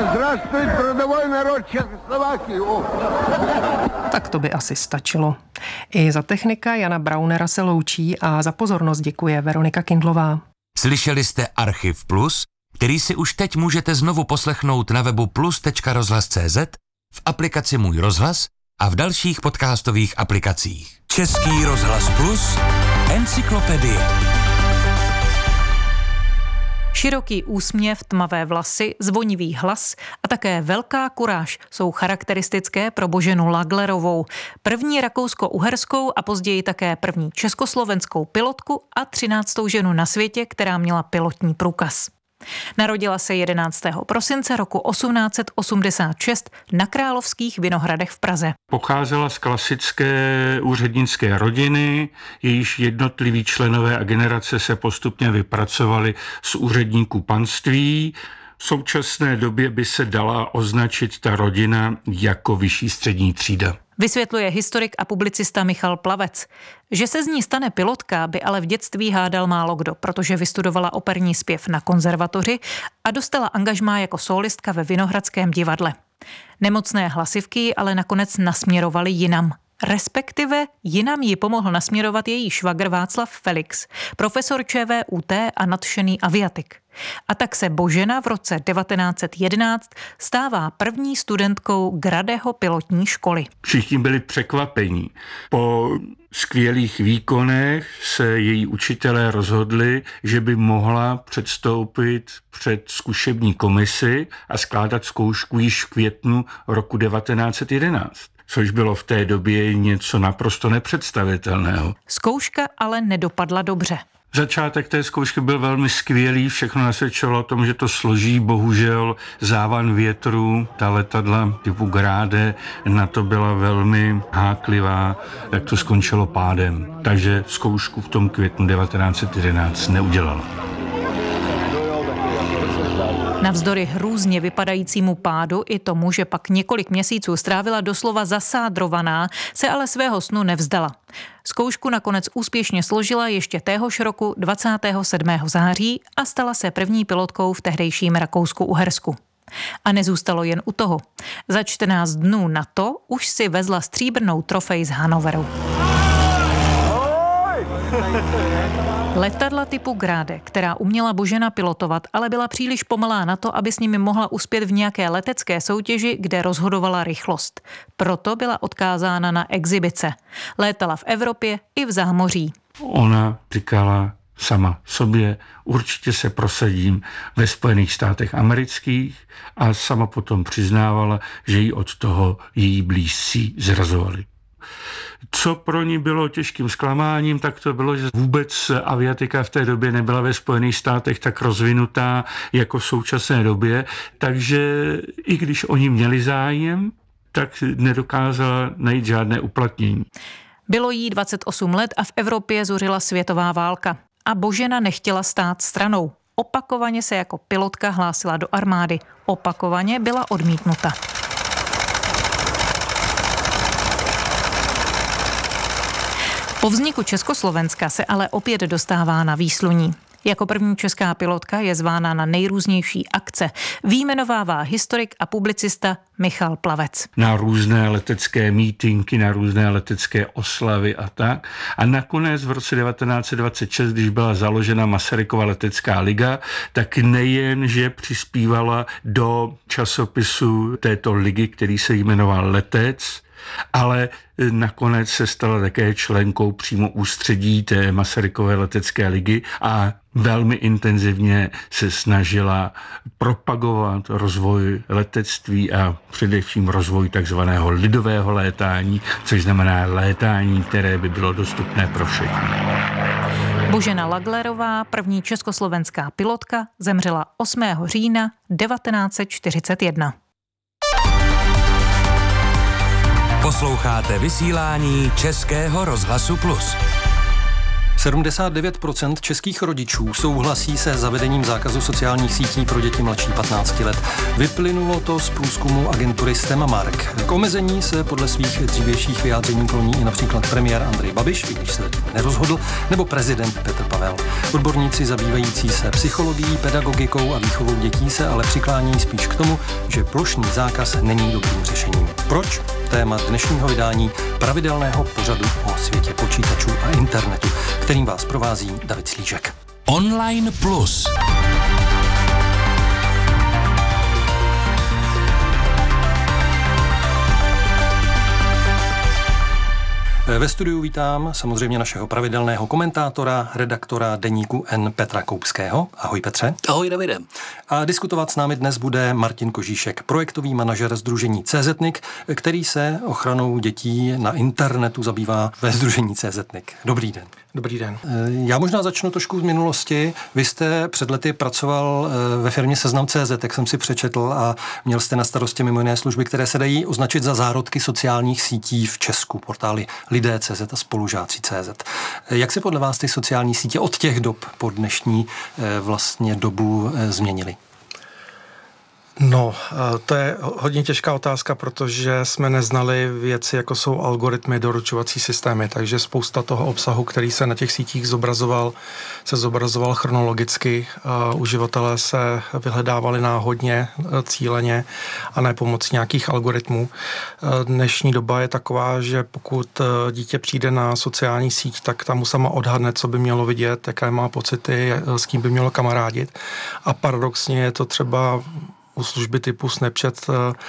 Здравствуй, трудовой народ Čechoslovákie. Tak to by asi stačilo. I za technika Jana Braunera se loučí a za pozornost děkuje Veronika Kindlová. Slyšeli jste Archiv Plus, který si už teď můžete znovu poslechnout na webu plus.rozhlas.cz, v aplikaci Můj rozhlas a v dalších podcastových aplikacích. Český rozhlas Plus, encyklopedie. Široký úsměv, tmavé vlasy, zvonivý hlas a také velká kuráž jsou charakteristické pro Boženu Laglerovou, první rakousko-uherskou a později také první československou pilotku a 13. ženu na světě, která měla pilotní průkaz. Narodila se 11. prosince roku 1886 na Královských Vinohradech v Praze. Pocházela z klasické úřednické rodiny, jejíž jednotliví členové a generace se postupně vypracovali z úředníků panství. V současné době by se dala označit ta rodina jako vyšší střední třída. Vysvětluje historik a publicista Michal Plavec. Že se z ní stane pilotka, by ale v dětství hádal málo kdo, protože vystudovala operní zpěv na konzervatoři a dostala angažmá jako sólistka ve Vinohradském divadle. Nemocné hlasivky ji ale nakonec nasměrovaly jinam. Respektive jinam ji pomohl nasměrovat její švagr Václav Felix, profesor ČVUT a nadšený aviatik. A tak se Božena v roce 1911 stává první studentkou Gradeho pilotní školy. Všichni byli překvapení. Po skvělých výkonech se její učitelé rozhodli, že by mohla předstoupit před zkušební komisi a skládat zkoušku již v květnu roku 1911. Což bylo v té době něco naprosto nepředstavitelného. Zkouška ale nedopadla dobře. Začátek té zkoušky byl velmi skvělý, všechno nasvědčovalo o tom, že to složí, bohužel závan větru, ta letadla typu Grade na to byla velmi háklivá, tak to skončilo pádem. Takže zkoušku v tom květnu 1911 neudělala. Navzdory hrůzně vypadajícímu pádu i tomu, že pak několik měsíců strávila doslova zasádrovaná, se ale svého snu nevzdala. Zkoušku nakonec úspěšně složila ještě téhož roku 27. září a stala se první pilotkou v tehdejším Rakousku-Uhersku. A nezůstalo jen u toho. Za 14 dnů na to už si vezla stříbrnou trofej z Hannoveru. Letadla typu Grade, která uměla Božena pilotovat, ale byla příliš pomalá na to, aby s nimi mohla uspět v nějaké letecké soutěži, kde rozhodovala rychlost. Proto byla odkázána na exibice. Létala v Evropě i v zámoří. Ona říkala sama sobě, určitě se prosadím ve Spojených státech amerických a sama potom přiznávala, že jí od toho její blízcí zrazovali. Co pro ní bylo těžkým zklamáním, tak to bylo, že vůbec aviatika v té době nebyla ve Spojených státech tak rozvinutá jako v současné době, takže i když oni měli zájem, tak nedokázala najít žádné uplatnění. Bylo jí 28 let a v Evropě zuřila světová válka. A Božena nechtěla stát stranou. Opakovaně se jako pilotka hlásila do armády. Opakovaně byla odmítnuta. Po vzniku Československa se ale opět dostává na výsluní. Jako první česká pilotka je zvána na nejrůznější akce. Vyjmenovává historik a publicista Michal Plavec. Na různé letecké mítinky, na různé letecké oslavy a tak. A nakonec v roce 1926, když byla založena Masarykova letecká liga, tak nejen, že přispívala do časopisu této ligy, který se jmenoval Letec, ale nakonec se stala také členkou přímo ústředí té Masarykové letecké ligy a velmi intenzivně se snažila propagovat rozvoj letectví a především rozvoj takzvaného lidového létání, což znamená létání, které by bylo dostupné pro všechny. Božena Laglerová, první československá pilotka, zemřela 8. října 1941. Posloucháte vysílání Českého rozhlasu Plus. 79% českých rodičů souhlasí se zavedením zákazu sociálních sítí pro děti mladší 15 let. Vyplynulo to z průzkumu agentury Stemamark. K omezení se podle svých dřívějších vyjádření kloní i například premiér Andrej Babiš, i když se nerozhodl, nebo prezident Petr Pavel. Odborníci zabývající se psychologií, pedagogikou a výchovou dětí se ale přiklání spíš k tomu, že plošný zákaz není dobrým řešením. Proč? Téma dnešního vydání pravidelného pořadu o světě počítačů a internetu, kterým vás provází David Slížek. Online Plus. Ve studiu vítám samozřejmě našeho pravidelného komentátora, redaktora deníku N Petra Koupského. Ahoj Petře. Ahoj Davide. A diskutovat s námi dnes bude Martin Kožíšek, projektový manažer sdružení CZNIC, který se ochranou dětí na internetu zabývá ve sdružení CZNIC. Dobrý den. Dobrý den. Já možná začnu trošku z minulosti. Vy jste před lety pracoval ve firmě Seznam.cz, jak jsem si přečetl, a měl jste na starosti mimo jiné služby, které se dají označit za zárodky sociálních sítí v Česku, portály Lidé.cz a Spolužáci.cz. Jak se podle vás ty sociální sítě od těch dob po dnešní vlastně dobu změnily? No, to je hodně těžká otázka, protože jsme neznali věci, jako jsou algoritmy, doručovací systémy, takže spousta toho obsahu, který se na těch sítích zobrazoval chronologicky. Uživatelé se vyhledávali náhodně, cíleně a ne pomocí nějakých algoritmů. Dnešní doba je taková, že pokud dítě přijde na sociální síť, tak tam mu sama odhadne, co by mělo vidět, jaké má pocity, s kým by mělo kamarádit. A paradoxně je to třeba u služby typu Snapchat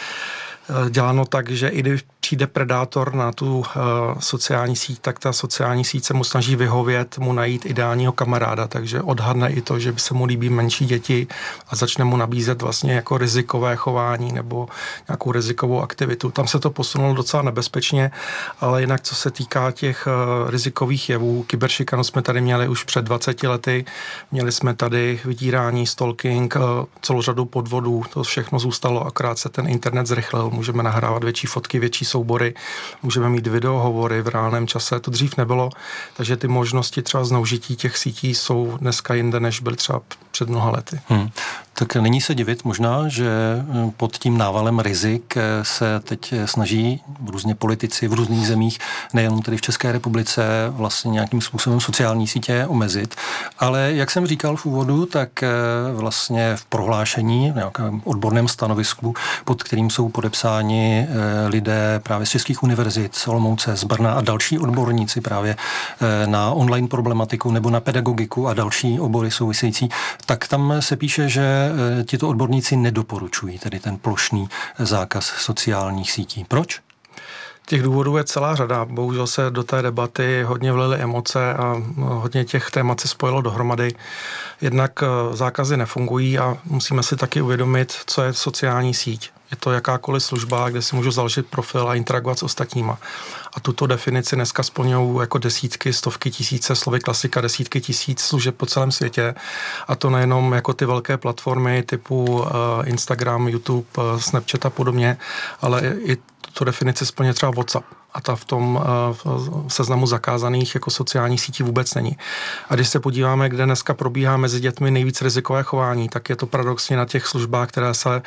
děláno tak, že i když přijde predátor na tu sociální síť, tak ta sociální síť se mu snaží vyhovět, mu najít ideálního kamaráda, takže odhadne i to, že by se mu líbí menší děti a začne mu nabízet vlastně jako rizikové chování nebo nějakou rizikovou aktivitu. Tam se to posunulo docela nebezpečně, ale jinak co se týká těch rizikových jevů, kyberšikanu jsme tady měli už před 20 lety, měli jsme tady vydírání, stalking, celou řadu podvodů, to všechno zůstalo, akorát se ten internet zrychlil, můžeme nahrávat větší fotky, větší soubory, můžeme mít videohovory v reálném čase, to dřív nebylo, takže ty možnosti třeba zneužití těch sítí jsou dneska jinde, než byly třeba před mnoha lety. Tak není se divit možná, že pod tím návalem rizik se teď snaží různě politici v různých zemích, nejenom tedy v České republice, vlastně nějakým způsobem sociální sítě omezit. Ale jak jsem říkal v úvodu, tak vlastně v prohlášení, v nějakém odborném stanovisku, pod kterým jsou podepsáni lidé právě z českých univerzit, z Olomouce, z Brna a další odborníci právě na online problematiku nebo na pedagogiku a další obory související, tak tam se píše, že tito odborníci nedoporučují tedy ten plošný zákaz sociálních sítí. Proč? Těch důvodů je celá řada. Bohužel se do té debaty hodně vlily emoce a hodně těch témat se spojilo dohromady. Jednak zákazy nefungují a musíme si taky uvědomit, co je sociální síť. Je to jakákoliv služba, kde si můžu založit profil a interagovat s ostatníma. A tuto definici dneska splňují jako desítky, stovky, tisíce, slovy klasika, desítky tisíc služeb po celém světě. A to nejenom jako ty velké platformy typu Instagram, YouTube, Snapchat a podobně, ale i tuto definici splně třeba WhatsApp. A ta v tom seznamu zakázaných jako sociálních sítí vůbec není. A když se podíváme, kde dneska probíhá mezi dětmi nejvíc rizikové chování, tak je to paradoxně na těch službách, které se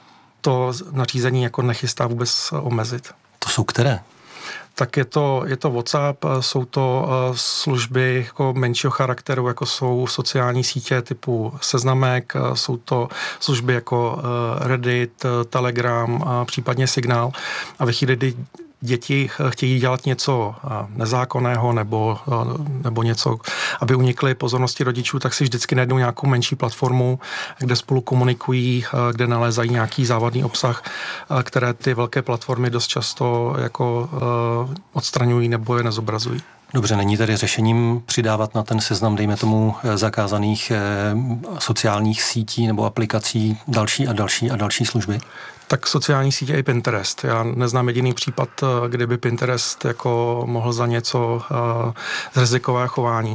to nařízení jako nechystá vůbec omezit. To jsou které? Tak je to WhatsApp, jsou to služby jako menšího charakteru, jako jsou sociální sítě typu Seznamek, jsou to služby jako Reddit, Telegram, případně Signál. A ve chvíli, kdy děti chtějí dělat něco nezákonného nebo něco, aby unikly pozornosti rodičů, tak si vždycky najdou nějakou menší platformu, kde spolu komunikují, kde nalézají nějaký závadný obsah, které ty velké platformy dost často jako odstraňují nebo je nezobrazují. Dobře, není tedy řešením přidávat na ten seznam, dejme tomu, zakázaných sociálních sítí nebo aplikací další a další a další služby? Tak sociální sítě i Pinterest. Já neznám jediný případ, kdyby Pinterest jako mohl za něco z rizikové chování.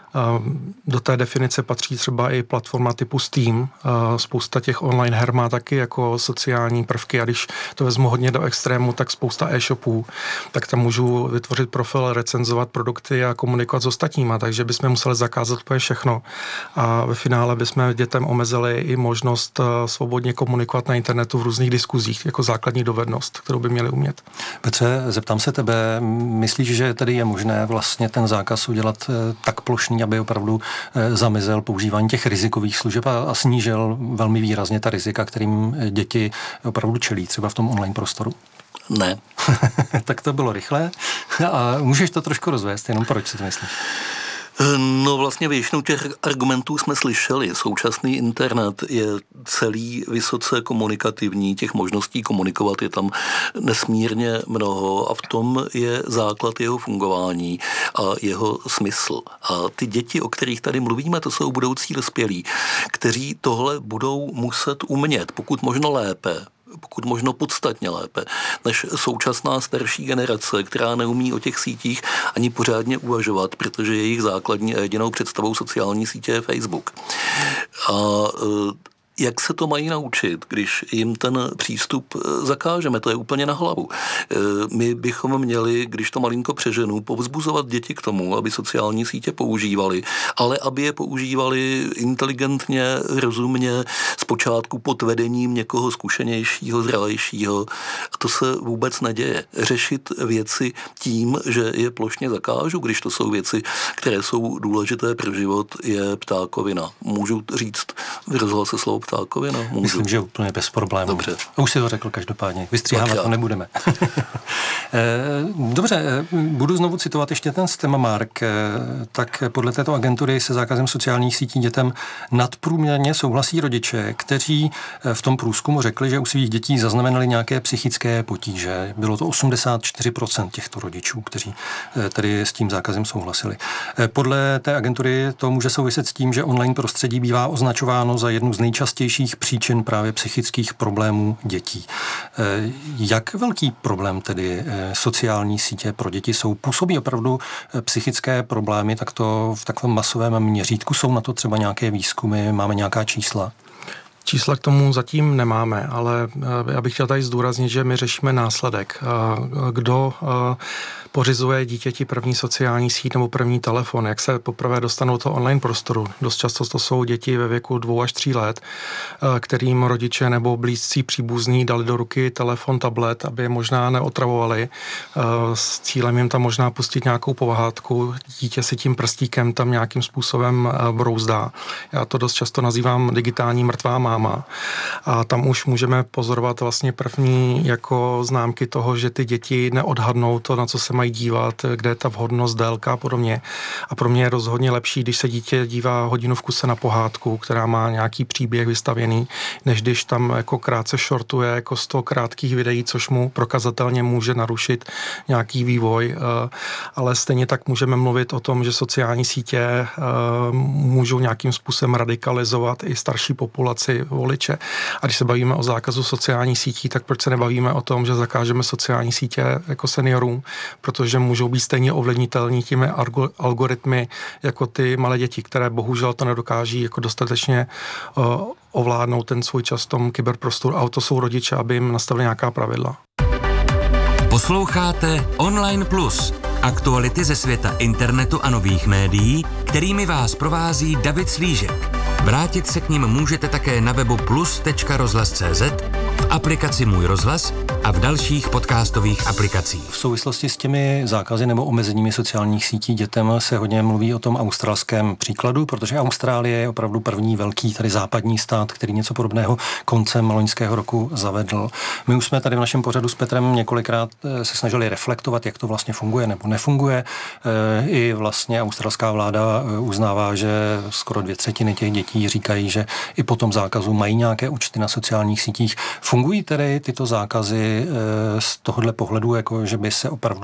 Do té definice patří třeba i platforma typu Steam. Spousta těch online her má taky jako sociální prvky a když to vezmu hodně do extrému, tak spousta e-shopů, tak tam můžu vytvořit profil, recenzovat produkty a komunikovat s ostatníma, takže bychom museli zakázat úplně všechno. A ve finále bychom dětem omezili i možnost svobodně komunikovat na internetu v různých diskuzích, jako základní dovednost, kterou by měli umět. Petře, zeptám se tebe, myslíš, že tedy je možné vlastně ten zákaz udělat tak plošný, aby opravdu zamezil používání těch rizikových služeb a snížil velmi výrazně ta rizika, kterým děti opravdu čelí, třeba v tom online prostoru? Ne. Tak to bylo rychlé. A můžeš to trošku rozvést, jenom proč si to myslíš? No vlastně většinu těch argumentů jsme slyšeli. Současný internet je celý vysoce komunikativní, těch možností komunikovat je tam nesmírně mnoho a v tom je základ jeho fungování a jeho smysl. A ty děti, o kterých tady mluvíme, to jsou budoucí dospělí, kteří tohle budou muset umět, pokud možno lépe, pokud možno podstatně lépe, než současná starší generace, která neumí o těch sítích ani pořádně uvažovat, protože jejich základní a jedinou představou sociální sítě je Facebook. A jak se to mají naučit, když jim ten přístup zakážeme? To je úplně na hlavu. My bychom měli, když to malinko přeženu, povzbuzovat děti k tomu, aby sociální sítě používali, ale aby je používali inteligentně, rozumně, zpočátku pod vedením někoho zkušenějšího, zralejšího. A to se vůbec neděje. Řešit věci tím, že je plošně zakážu, když to jsou věci, které jsou důležité pro život, je ptákovina. Můžu říct v rozhlase slovo ptákovina? Můžu. Myslím, že úplně bez problémů. Dobře. Už si to řekl každopádně. Vystříhávat to nebudeme. Dobře, budu znovu citovat ještě ten Stemamark. Tak podle této agentury se zákazem sociálních sítí dětem nadprůměrně souhlasí rodiče, kteří v tom průzkumu řekli, že u svých dětí zaznamenali nějaké psychické potíže. Bylo to 84% těchto rodičů, kteří tedy s tím zákazem souhlasili. Podle té agentury to může souviset s tím, že online prostředí bývá označováno za jednu z nejčastějších příčin právě psychických problémů dětí. Jak velký problém tedy sociální sítě pro děti jsou? Působí opravdu psychické problémy takto v takovém masovém měřítku? Jsou na to třeba nějaké výzkumy? Máme nějaká čísla? Čísla k tomu zatím nemáme, ale já bych chtěl tady zdůraznit, že my řešíme následek. Kdo pořizuje dítěti první sociální síť nebo první telefon, jak se poprvé dostanou do online prostoru. Dost často to jsou děti ve věku 2 až 3 let, kterým rodiče nebo blízcí příbuzní dali do ruky telefon, tablet, aby je možná neotravovali. S cílem jim tam možná pustit nějakou pohádku. Dítě si tím prstíkem tam nějakým způsobem brouzdá. Já to dost často nazývám digitální mrtvá máma. A tam už můžeme pozorovat vlastně první jako známky toho, že ty děti neodhadnou to, na co se mají dívat, kde je ta vhodnost, délka a podobně. A pro mě je rozhodně lepší, když se dítě dívá hodinu v kuse na pohádku, která má nějaký příběh vystavěný, než když tam jako krátce shortuje jako 100 krátkých videí, což mu prokazatelně může narušit nějaký vývoj. Ale stejně tak můžeme mluvit o tom, že sociální sítě můžou nějakým způsobem radikalizovat i starší populaci voliče. A když se bavíme o zákazu sociálních sítí, tak proč se nebavíme o tom, že zakážeme sociální sítě jako seniorům, protože můžou být stejně ovlivnitelní těmi algoritmy jako ty malé děti, které bohužel to nedokáží jako dostatečně ovládnout ten svůj čas v tom kyberprostoru. A to jsou rodiče, aby jim nastavili nějaká pravidla. Posloucháte Online Plus, aktuality ze světa internetu a nových médií, kterými vás provází David Slížek. Vrátit se k nim můžete také na webu plus.rozhlas.cz, v aplikaci Můj rozhlas a v dalších podcastových aplikacích. V souvislosti s těmi zákazy nebo omezeními sociálních sítí dětem se hodně mluví o tom australském příkladu, protože Austrálie je opravdu první velký tady západní stát, který něco podobného koncem loňského roku zavedl. My už jsme tady v našem pořadu s Petrem několikrát se snažili reflektovat, jak to vlastně funguje nebo nefunguje. I vlastně australská vláda uznává, že skoro 2/3 těch dětí říkají, že i po tom zákazu mají nějaké účty na sociálních sítích. Fungují tedy tyto zákazy z tohohle pohledu, jako že by se opravdu